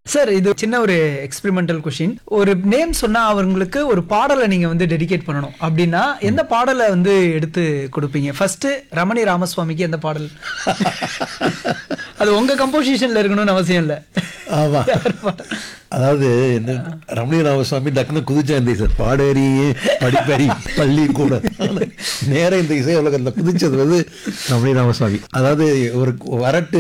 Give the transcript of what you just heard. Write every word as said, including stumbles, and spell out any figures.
Sir இது சின்ன ஒரு எக்ஸ்பெரிமெண்டல் கொஸ்டின். ஒரு நேம் சொன்னா அவங்களுக்கு ஒரு பாடலை நீங்க வந்து டெடிகேட் பண்ணணும் அப்படின்னா எந்த பாடலை வந்து எடுத்து கொடுப்பீங்க? ஃபர்ஸ்ட் ரமணி ராமசுவாமிக்கு எந்த பாடல்? அது உங்க கம்போசிஷன்ல இருக்கணும்னு அவசியம் இல்லை. ஆமா, அதாவது என்ன ரமணி ராமசுவாமி டக்குன்னு குதிச்சா இந்த இசை பாடறியே படிப்பறி பள்ளி கூட நேரம் இந்த இசை உலகத்தில் குதிச்சது வந்து ரமணி ராமசுவாமி. அதாவது ஒரு வரட்டு